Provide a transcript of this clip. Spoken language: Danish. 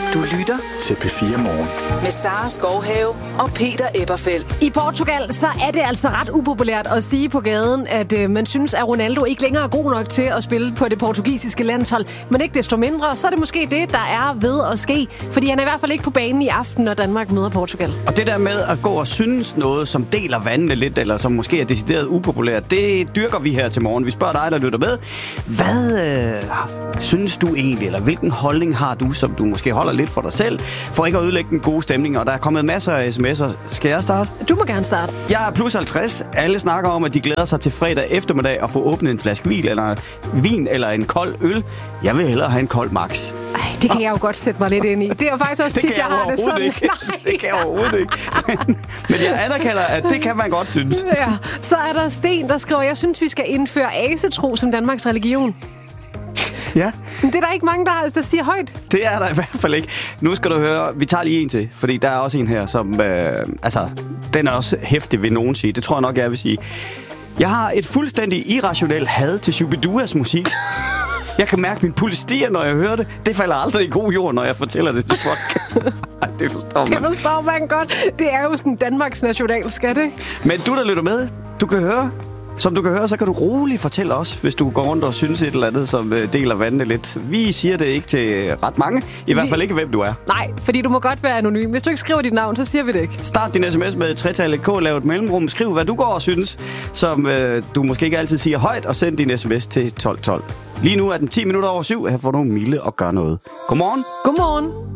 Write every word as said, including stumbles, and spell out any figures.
Du lytter til P fire Morgen med Sara Skovhave og Peter Eberfeldt. I Portugal så er det altså ret upopulært at sige på gaden, at øh, man synes, at Ronaldo ikke længere er god nok til at spille på det portugisiske landshold. Men ikke desto mindre, så er det måske det, der er ved at ske. Fordi han er i hvert fald ikke på banen i aften, når Danmark møder Portugal. Og det der med at gå og synes noget, som deler vandene lidt, eller som måske er decideret upopulært, det dyrker vi her til morgen. Vi spørger dig, der lytter med. Hvad øh, synes du egentlig, eller hvilken holdning har du, som du måske holder lidt for dig selv, for ikke at ødelægge den gode stemning? Og der er kommet masser af sms'er. Skal jeg starte? Du må gerne starte. Jeg er plus halvtreds. Alle snakker om, at de glæder sig til fredag eftermiddag at få åbnet en flaske vin, eller vin, eller en kold øl. Jeg vil hellere have en kold Max. Ej, det kan jeg jo godt sætte mig lidt ind i. Det er jo faktisk også det tit, jeg, jeg har det sådan. Ikke. Nej. Det kan jeg overhovedet ikke. Men, men jeg anerkender, at det kan man godt synes. Ja. Så er der Sten, der skriver, jeg synes, vi skal indføre asetro som Danmarks religion. Ja. Men det er der ikke mange, der, der siger højt. Det er der i hvert fald ikke. Nu skal du høre, vi tager lige en til, fordi der er også en her, som, øh, altså, den er også hæftig, vil nogen sige. Det tror jeg nok, jeg vil sige. Jeg har et fuldstændig irrationelt had til Shubiduas musik. Jeg kan mærke, at min puls stiger, når jeg hører det. Det falder aldrig i god jord, når jeg fortæller det til folk. Ej, det forstår man. Det forstår man godt. Det er jo sådan Danmarks nationalskat, ikke? Men du, der lytter med, du kan høre... Som du kan høre, så kan du roligt fortælle os, hvis du går rundt og synes et eller andet, som deler vandene lidt. Vi siger det ikke til ret mange. I vi... hvert fald ikke, hvem du er. Nej, fordi du må godt være anonym. Hvis du ikke skriver dit navn, så siger vi det ikke. Start din sms med tretallet K, lav et mellemrum. Skriv, hvad du går og synes, som øh, du måske ikke altid siger højt, og send din sms til tolv tolv. Lige nu er den ti minutter over syv. Her får du Mille og gør noget. Godmorgen. Godmorgen.